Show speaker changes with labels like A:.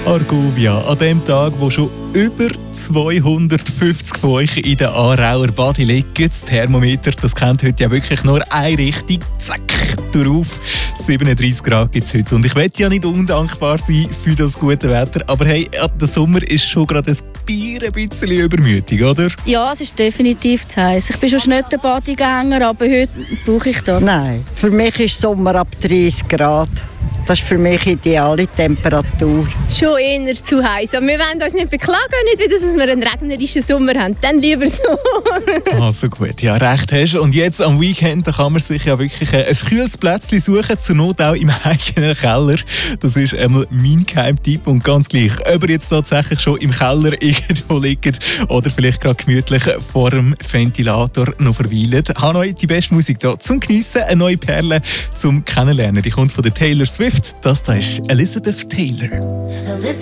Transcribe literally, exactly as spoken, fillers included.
A: Argovia, an dem Tag, wo schon über zweihundertfünfzig von euch in den Aarauer Badi liegen. Das Thermometer, das kennt heute ja wirklich nur eine Richtung. Zack, drauf. siebenunddreißig Grad gibt es heute. Und ich will ja nicht undankbar sein für das gute Wetter, aber hey, der Sommer ist schon gerade ein Bier ein bisschen übermütig, oder?
B: Ja, es ist definitiv zu heiß. Ich bin schon Schnittenbadigänger, aber heute brauche ich das.
C: Nein, für mich ist Sommer ab dreißig Grad. Das ist für mich ideale Temperatur.
D: Schon eher zu heiß. Aber wir wollen uns nicht beklagen, nicht wieder, dass wir einen regnerischen Sommer haben. Dann lieber so.
A: Also gut, ja, recht hast. Und jetzt am Weekend da kann man sich ja wirklich ein kühles Plätzchen suchen, zur Not auch im eigenen Keller. Das ist einmal mein Geheimtipp. Und ganz gleich, ob ihr jetzt tatsächlich schon im Keller irgendwo liegt oder vielleicht gerade gemütlich vor dem Ventilator noch verweilt. Ich habe euch die beste Musik hier zum Geniessen, eine neue Perle zum Kennenlernen. Die kommt von der Taylor Swift. Das da ist Elizabeth Taylor.